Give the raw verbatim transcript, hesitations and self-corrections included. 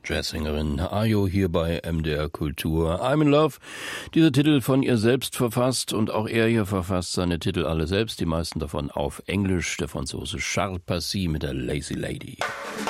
Jazzsängerin Ayo hier bei M D R Kultur. I'm in Love, dieser Titel von ihr selbst verfasst und auch er hier verfasst seine Titel alle selbst, die meisten davon auf Englisch, der Franzose Charles Passy mit der Lazy Lady.